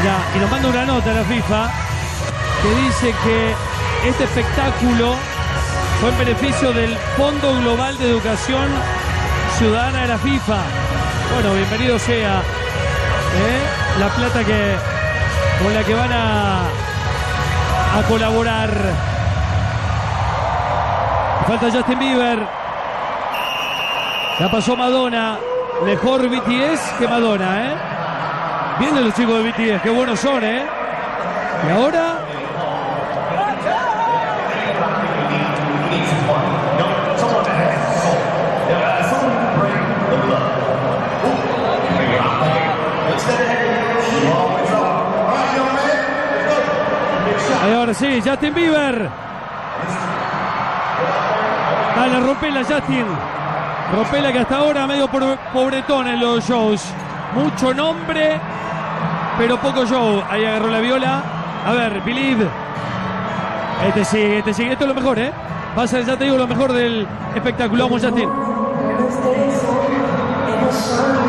Mirá, y nos manda una nota a la FIFA que dice que este espectáculo fue en beneficio del Fondo Global de Educación Ciudadana de la FIFA. Bueno, bienvenido sea la plata con la que van a colaborar. Falta Justin Bieber. La pasó Madonna. Mejor BTS que Madonna, Vienen los chicos de BTS, qué buenos son, Y ahora... Ahora sí, Justin Bieber. Dale, rompela, Justin. Rompela, que hasta ahora medio pobretón en los shows. Mucho nombre, pero poco show. Ahí agarró la viola. A ver, Believe. Este sigue. Esto es lo mejor, Va a ser, ya te digo, lo mejor del espectáculo. Vamos, Justin.